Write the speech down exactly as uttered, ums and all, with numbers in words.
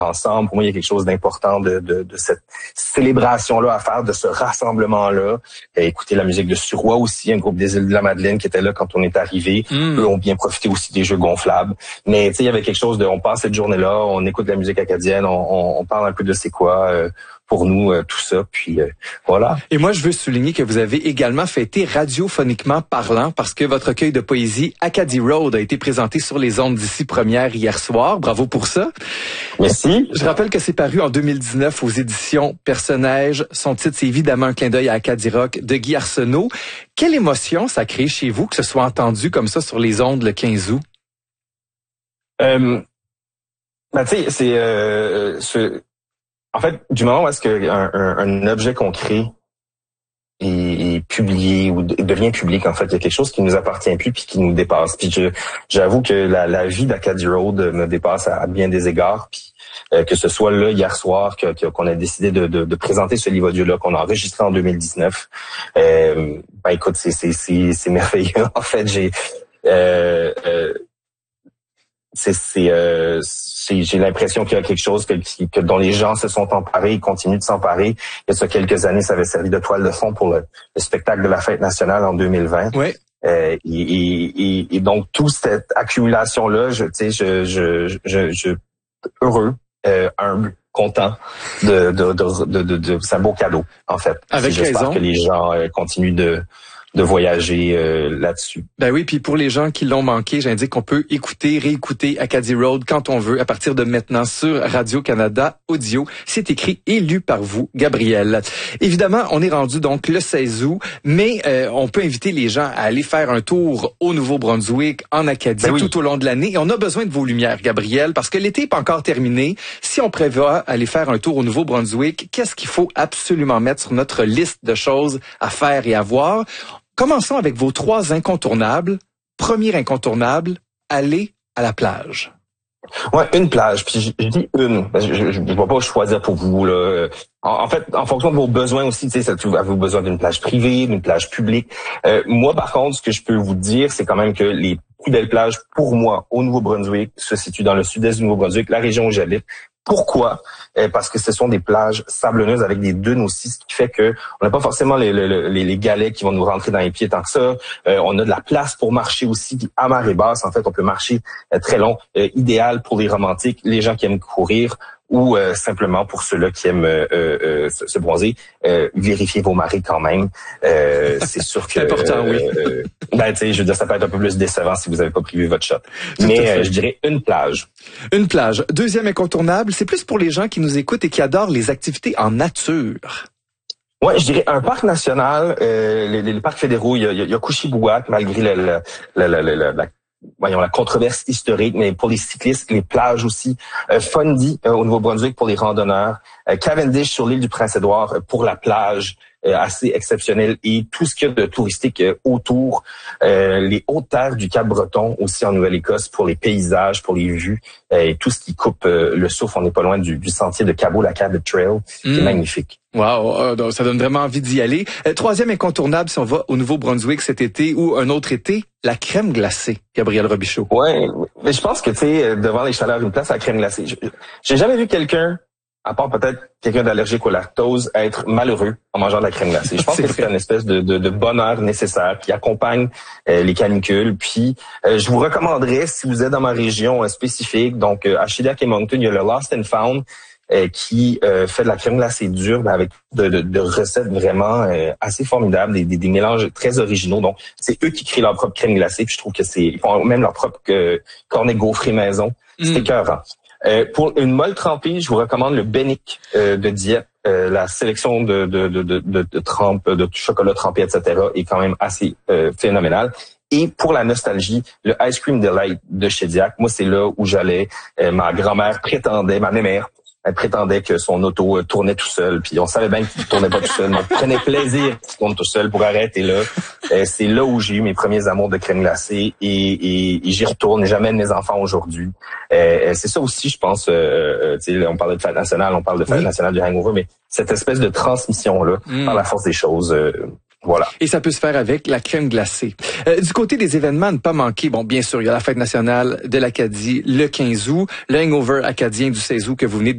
ensemble. Pour moi, il y a quelque chose d'important de, de, de cette célébration-là à faire, de ce rassemblement-là. Et écouter la musique de Suroît aussi, un groupe des îles de la Madeleine qui était là quand on est arrivé. Mm. Eux ont bien profité aussi des jeux gonflables. Mais tu sais, il y avait quelque chose de, on passe cette journée-là, on écoute la musique acadienne, on, on, on parle un peu de c'est quoi euh, pour nous euh, tout ça. Puis euh, voilà. Et moi, je veux souligner que vous avez également fêté radiophoniquement parlant parce que votre recueil de poésie Acadie Road a été présenté sur les ondes d'ici première hier soir. Bravo pour ça. Merci. Je rappelle que c'est paru en deux mille dix-neuf aux éditions Personnage. Son titre, c'est évidemment un clin d'œil à Acadie Rock de Guy Arsenault. Quelle émotion ça crée chez vous que ce soit entendu comme ça sur les ondes le quinze août? Euh, ben, tu sais, c'est... Euh, ce... En fait, du moment où est-ce qu'un un, un objet qu'on crée est, est publié ou devient public, en fait, il y a quelque chose qui nous appartient plus puis qui nous dépasse. Puis je, j'avoue que la, la vie d'Acadie Road me dépasse à, à bien des égards. Puis euh, que ce soit là hier soir que, que, qu'on a décidé de, de, de présenter ce livre audio-là qu'on a enregistré en deux mille dix-neuf. Euh, ben écoute, c'est c'est c'est, c'est merveilleux. En fait, j'ai euh, euh, c'est c'est, euh, c'est j'ai l'impression qu'il y a quelque chose que, que dont les gens se sont emparés, ils continuent de s'emparer. Il y a ça quelques années, ça avait servi de toile de fond pour le, le spectacle de la fête nationale en deux mille vingt. Oui. Euh, et, et, et donc toute cette accumulation là, je tu sais, je je je je heureux, euh, humble, content de de de de, de, de c'est un beau cadeau en fait. Avec J'espère raison. que les gens euh, continuent de de voyager euh, là-dessus. Ben oui, puis pour les gens qui l'ont manqué, j'indique qu'on peut écouter, réécouter Acadie Road quand on veut à partir de maintenant sur Radio-Canada Audio. C'est écrit et lu par vous, Gabriel. Évidemment, on est rendu donc le seize août, mais euh, on peut inviter les gens à aller faire un tour au Nouveau-Brunswick, en Acadie, ben oui, tout au long de l'année. Et on a besoin de vos lumières, Gabriel, parce que l'été n'est pas encore terminé. Si on prévoit aller faire un tour au Nouveau-Brunswick, qu'est-ce qu'il faut absolument mettre sur notre liste de choses à faire et à voir? Commençons avec vos trois incontournables. Premier incontournable, aller à la plage. Ouais, une plage. Puis je, je dis une. Je ne vais pas choisir pour vous là. En, en fait, en fonction de vos besoins aussi, tu sais, avez-vous besoin d'une plage privée, d'une plage publique. Euh, moi, par contre, ce que je peux vous dire, c'est quand même que les plus belles plages, pour moi, au Nouveau-Brunswick, se situent dans le sud-est du Nouveau-Brunswick, la région où j'habite. Pourquoi? Euh, parce que ce sont des plages sablonneuses avec des dunes aussi, ce qui fait que on n'a pas forcément les, les, les galets qui vont nous rentrer dans les pieds tant que ça. Euh, on a de la place pour marcher aussi. Puis à marée basse, en fait, on peut marcher euh, très long, euh, idéal pour les romantiques, les gens qui aiment courir ou euh, simplement pour ceux-là qui aiment euh, euh, se, se bronzer. Euh, vérifiez vos marées quand même. Euh, c'est sûr que... c'est important, oui. euh, ben, tu sais, je veux dire, ça peut être un peu plus décevant si vous n'avez pas prévu votre shot. Mais euh, je dirais une plage. Une plage. Deuxième incontournable, c'est plus pour les gens qui nous écoutent et qui adorent les activités en nature. Ouais, je dirais un parc national, euh, les, les parcs fédéraux, il y a, il y a Couchibougouac, malgré la, la, la, la, la, la voyons, la controverse historique, mais pour les cyclistes, les plages aussi. Euh, Fundy euh, au Nouveau-Brunswick pour les randonneurs. Euh, Cavendish sur l'île du Prince-Édouard euh, pour la plage. Euh, assez exceptionnel et tout ce qu'il y a de touristique euh, autour, euh, les hautes terres du Cap-Breton aussi en Nouvelle-Écosse pour les paysages, pour les vues euh, et tout ce qui coupe euh, le souffle. On n'est pas loin du, du sentier de Cabo Lacade Trail, mmh. qui est magnifique. Wow, euh, ça donne vraiment envie d'y aller. Euh, troisième incontournable, si on va au Nouveau-Brunswick cet été ou un autre été, la crème glacée, Gabriel Robichaud. Ouais, mais je pense que tu sais, devant les chaleurs, une place à la crème glacée. J'ai jamais vu quelqu'un, à part peut-être quelqu'un d'allergique au lactose, être malheureux en mangeant de la crème glacée. Je pense que c'est une espèce de, de, de bonheur nécessaire qui accompagne euh, les canicules. Puis, euh, je vous recommanderais, si vous êtes dans ma région euh, spécifique, donc euh, à Shediac et Moncton, il y a le Lost and Found euh, qui euh, fait de la crème glacée dure, mais avec de, de, de recettes vraiment euh, assez formidables, des, des, des mélanges très originaux. Donc, c'est eux qui créent leur propre crème glacée. Puis je trouve que c'est, ils font même leur propre euh, cornet gaufré maison. C'est mm. écœurant. Euh, pour une molle trempée, je vous recommande le Bennick euh, de Dieppe. Euh, la sélection de de de de, de, de trempes, de chocolat trempé, et cetera est quand même assez euh, phénoménale. Et pour la nostalgie, le Ice Cream Delight de Shediac, moi c'est là où j'allais. Euh, ma grand-mère prétendait, ma mère, elle prétendait que son auto euh, tournait tout seul, puis on savait bien qu'il tournait pas tout seul, mais on prenait plaisir qu'il tourne tout seul pour arrêter là. Euh, c'est là où j'ai eu mes premiers amours de crème glacée et, et, et j'y retourne. J'amène mes enfants aujourd'hui. Euh, c'est ça aussi, je pense. Euh, tu sais, on parlait de fête nationale, on parle de fête oui. nationale du hangover, mais cette espèce de transmission là, mm. par la force des choses. Euh, Voilà. Et ça peut se faire avec la crème glacée. Euh, du côté des événements à ne pas manquer, bon, bien sûr, il y a la fête nationale de l'Acadie le quinze août, le hangover acadien du seize août que vous venez de